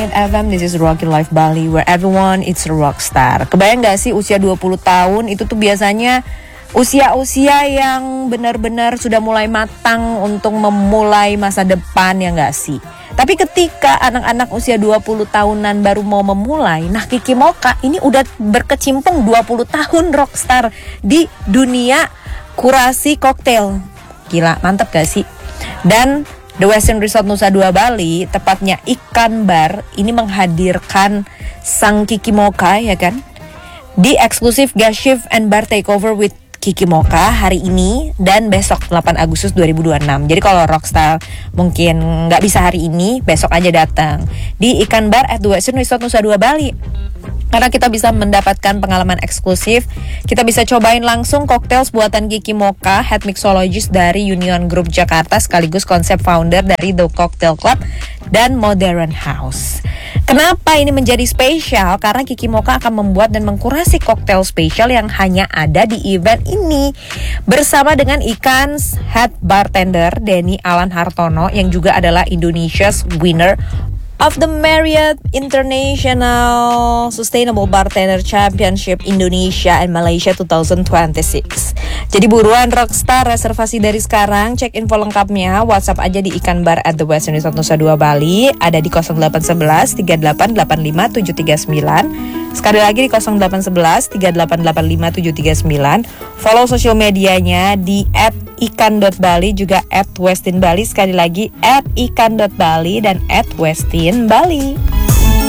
FM, this is Rocky Life Bali, where everyone is a rockstar. Kebayang gak sih usia 20 tahun itu tuh biasanya usia-usia yang benar-benar sudah mulai matang untuk memulai masa depan, ya gak sih? Tapi ketika anak-anak usia 20 tahunan baru mau memulai, nah Kiki Mocha ini udah berkecimpung 20 tahun rockstar di dunia kurasi koktail. Gila, mantep gak sih? Dan The Westin Resort Nusa Dua Bali, tepatnya Ikan Bar, ini menghadirkan sang Kiki Mocha, ya kan? Di eksklusif guest shift and bar takeover with Kiki Mocha hari ini dan besok 8 Agustus 2026. Jadi kalau rockstar mungkin nggak bisa hari ini, besok aja datang di Ikan Bar at The Westin Resort Nusa Dua Bali. Karena kita bisa mendapatkan pengalaman eksklusif, kita bisa cobain langsung cocktails buatan Kiki Mocha, head mixologist dari Union Group Jakarta, sekaligus konsep founder dari The Cocktail Club dan Modern House. Kenapa ini menjadi spesial? Karena Kiki Mocha akan membuat dan mengkurasi cocktail spesial yang hanya ada di event ini. Bersama dengan Ikan's head bartender Denny Alan Hartono yang juga adalah Indonesia's winner of the Marriott International Sustainable Bartender Championship Indonesia and Malaysia 2026. Jadi buruan rockstar, reservasi dari sekarang. Cek info lengkapnya, WhatsApp aja di Ikan Bar at The Westin Resort Nusa Dua Bali. Ada di 0811 3885 739. Sekali lagi di 0811 3885 739. Follow sosial medianya di @ikan.bali, juga @westinbali. Sekali lagi @ikan.bali dan @westinbali.